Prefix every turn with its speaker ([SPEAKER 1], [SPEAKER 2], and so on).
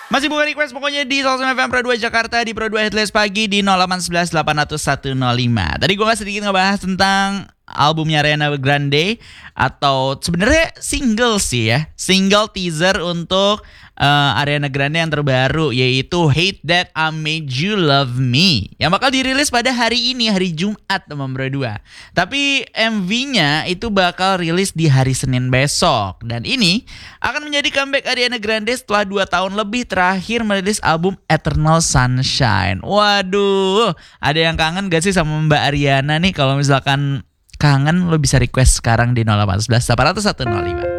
[SPEAKER 1] Masih buka request pokoknya di Salsa FM Pro 2 Jakarta, di Pro 2 Headless Pagi di 0811 801 105. Tadi gue sedikit ngebahas tentang albumnya Ariana Grande, atau sebenarnya single sih ya, single teaser untuk Ariana Grande yang terbaru, yaitu Hate That I Made You Love Me, yang bakal dirilis pada hari ini, hari Jumat teman Pro 2. Tapi MV-nya itu bakal rilis di hari Senin besok. Dan ini akan menjadi comeback Ariana Grande setelah 2 tahun lebih terakhir merilis album Eternal Sunshine. Waduh, ada yang kangen gak sih sama Mbak Ariana nih? Kalau misalkan kangen, lo bisa request sekarang di 0811 801 105.